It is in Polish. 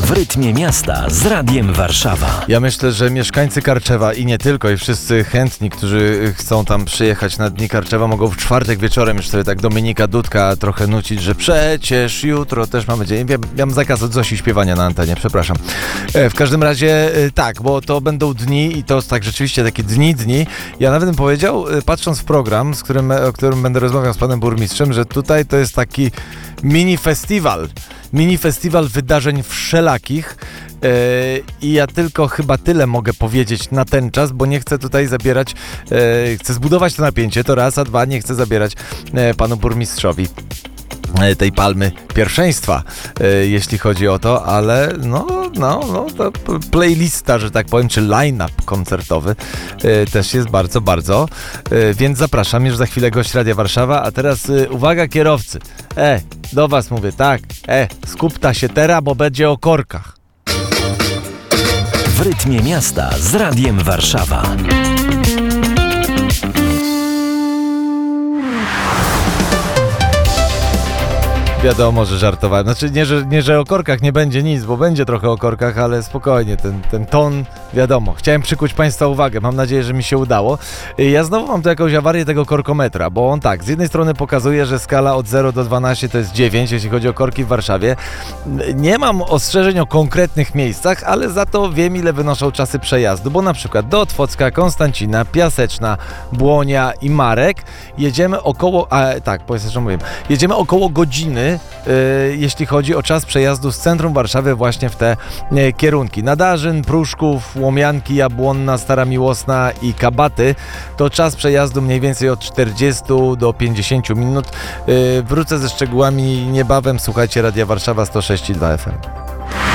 W rytmie miasta z Radiem Warszawa. Ja myślę, że mieszkańcy Karczewa i nie tylko, i wszyscy chętni, którzy chcą tam przyjechać na Dni Karczewa, mogą w czwartek wieczorem już sobie tak Dominika Dudka trochę nucić, że przecież jutro też mamy dzień. Ja mam zakaz od Zosi śpiewania na antenie, przepraszam. W każdym razie tak, bo to będą dni i to tak rzeczywiście takie dni. Ja nawet bym powiedział, patrząc w program, o którym będę rozmawiał z panem burmistrzem, że tutaj to jest taki mini festiwal wydarzeń wszelakich. I ja tylko chyba tyle mogę powiedzieć na ten czas, bo nie chcę tutaj zabierać, chcę zbudować to napięcie, to raz, a dwa, nie chcę zabierać panu burmistrzowi tej palmy pierwszeństwa, jeśli chodzi o to, ale to playlista, że tak powiem, czy line-up koncertowy też jest bardzo, więc zapraszam, już za chwilę gość Radia Warszawa, a teraz uwaga kierowcy, do was mówię, tak, skupta się teraz, bo będzie o korkach. W rytmie miasta z Radiem Warszawa. Wiadomo, że żartowałem. Znaczy nie, że o korkach nie będzie nic, bo będzie trochę o korkach, ale spokojnie, ten ton, wiadomo. Chciałem przykuć Państwa uwagę, mam nadzieję, że mi się udało. Ja znowu mam tu jakąś awarię tego korkometra, bo on tak, z jednej strony pokazuje, że skala od 0 do 12 to jest 9, jeśli chodzi o korki w Warszawie. Nie mam ostrzeżeń o konkretnych miejscach, ale za to wiem, ile wynoszą czasy przejazdu, bo na przykład do Otwocka, Konstancina, Piaseczna, Błonia i Marek jedziemy jedziemy około godziny, jeśli chodzi o czas przejazdu z centrum Warszawy właśnie w te kierunki. Nadarzyn, Pruszków, Łomianki, Jabłonna, Stara Miłosna i Kabaty to czas przejazdu mniej więcej od 40 do 50 minut. Wrócę ze szczegółami niebawem. Słuchajcie Radia Warszawa 106,2 FM.